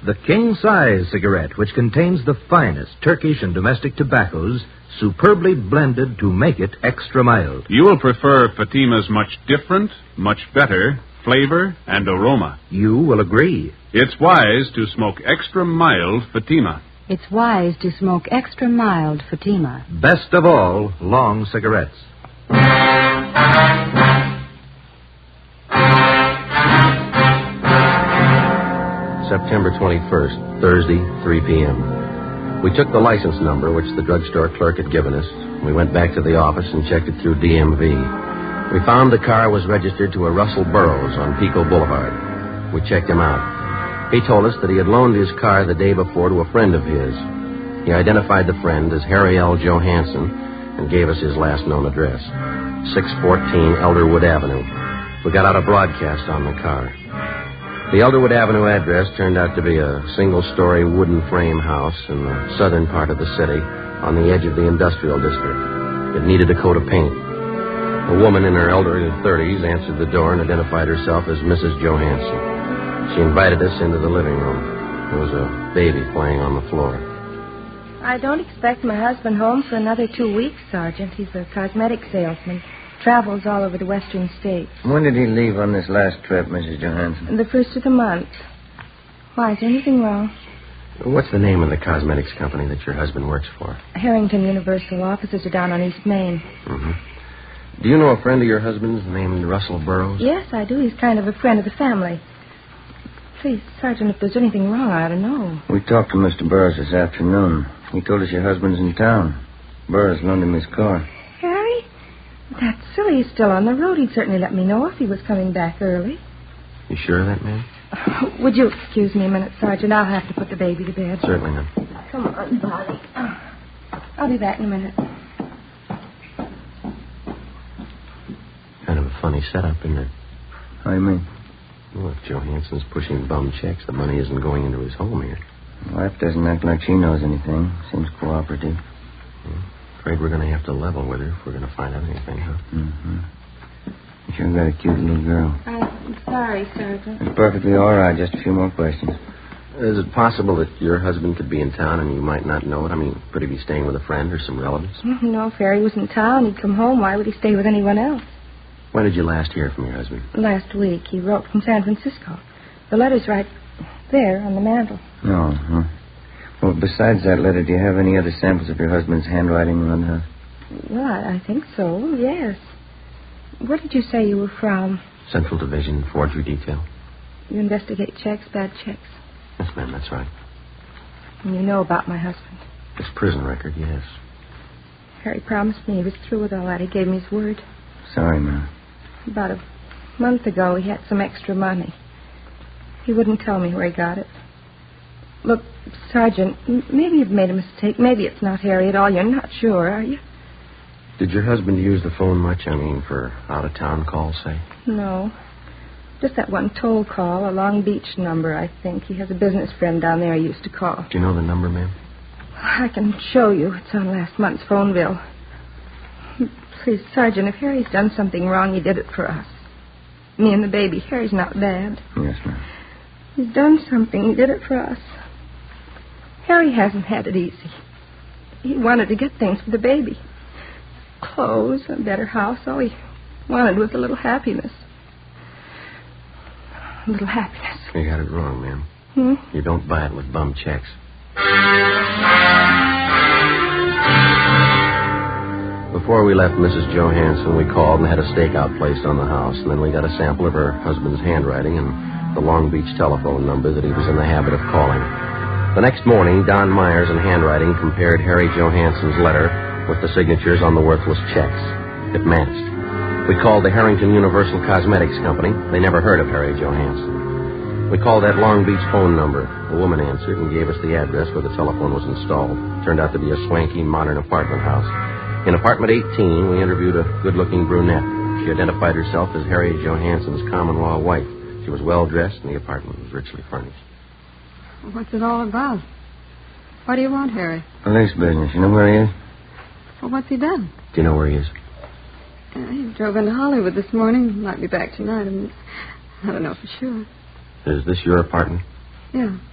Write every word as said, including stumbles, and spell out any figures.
The king-size cigarette, which contains the finest Turkish and domestic tobaccos, superbly blended to make it extra mild. You will prefer Fatima's much different, much better flavor and aroma. You will agree. It's wise to smoke extra mild Fatima. It's wise to smoke extra mild Fatima. Best of all, long cigarettes. September twenty-first, Thursday, three p.m. We took the license number which the drugstore clerk had given us. We went back to the office and checked it through D M V. We found the car was registered to a Russell Burroughs on Pico Boulevard. We checked him out. He told us that he had loaned his car the day before to a friend of his. He identified the friend as Harry L. Johansson and gave us his last known address, six fourteen Elderwood Avenue. We got out a broadcast on the car. The Elderwood Avenue address turned out to be a single-story wooden frame house in the southern part of the city on the edge of the industrial district. It needed a coat of paint. A woman in her elderly thirties answered the door and identified herself as Missus Johansson. She invited us into the living room. There was a baby playing on the floor. I don't expect my husband home for another two weeks, Sergeant. He's a cosmetic salesman. Travels all over the western states. When did he leave on this last trip, Missus Johansson? The first of the month. Why, is there anything wrong? What's the name of the cosmetics company that your husband works for? Harrington Universal. Offices are down on East Main. Mm-hmm. Do you know a friend of your husband's named Russell Burroughs? Yes, I do. He's kind of a friend of the family. Please, Sergeant, if there's anything wrong, I ought to know. We talked to Mister Burroughs this afternoon. He told us your husband's in town. Burroughs loaned him his car. Harry? That's silly. He's still on the road. He'd certainly let me know if he was coming back early. You sure of that, ma'am? Would you excuse me a minute, Sergeant? I'll have to put the baby to bed. Certainly, ma'am. Come on, Bobby. I'll be back in a minute. Kind of a funny setup, isn't it? How do you mean? Well, if Johansson's pushing bum checks, the money isn't going into his home here. Wife doesn't act like she knows anything. Seems cooperative. Hmm. Afraid we're going to have to level with her if we're going to find out anything, huh? Mm-hmm. You sure got a cute little girl. I'm sorry, Sergeant. It's perfectly all right. Just a few more questions. Is it possible that your husband could be in town and you might not know it? I mean, could he be staying with a friend or some relatives? No, if Harry was in town, he'd come home. Why would he stay with anyone else? When did you last hear from your husband? Last week. He wrote from San Francisco. The letter's right there on the mantel. Oh, huh. Well, besides that letter, do you have any other samples of your husband's handwriting around the house? Well, I, I think so, yes. Where did you say you were from? Central Division, Forgery Detail. You investigate checks, bad checks? Yes, ma'am, that's right. And you know about my husband? His prison record, yes. Harry promised me he was through with all that. He gave me his word. Sorry, ma'am. About a month ago, he had some extra money. He wouldn't tell me where he got it. Look, Sergeant, m- maybe you've made a mistake. Maybe it's not Harry at all. You're not sure, are you? Did your husband use the phone much? I mean, for out-of-town calls, say? No. Just that one toll call, a Long Beach number, I think. He has a business friend down there he used to call. Do you know the number, ma'am? I can show you. It's on last month's phone bill. Please, Sergeant, if Harry's done something wrong, he did it for us. Me and the baby. Harry's not bad. Yes, ma'am. He's done something. He did it for us. Harry hasn't had it easy. He wanted to get things for the baby. Clothes, a better house. All he wanted was a little happiness. A little happiness. You got it wrong, ma'am. Hmm? You don't buy it with bum checks. Before we left Missus Johansson, we called and had a stakeout placed on the house, and then we got a sample of her husband's handwriting and the Long Beach telephone number that he was in the habit of calling. The next morning, Don Myers in handwriting compared Harry Johansson's letter with the signatures on the worthless checks. It matched. We called the Harrington Universal Cosmetics Company. They never heard of Harry Johansson. We called that Long Beach phone number. A woman answered and gave us the address where the telephone was installed. It turned out to be a swanky, modern apartment house. In apartment eighteen, we interviewed a good-looking brunette. She identified herself as Harry Johansson's common-law wife. She was well-dressed, and the apartment was richly furnished. What's it all about? What do you want, Harry? Police business. You know where he is? Well, what's he done? Do you know where he is? Uh, he drove into Hollywood this morning. Might be back tonight. I, mean, I don't know for sure. Is this your apartment? Yeah.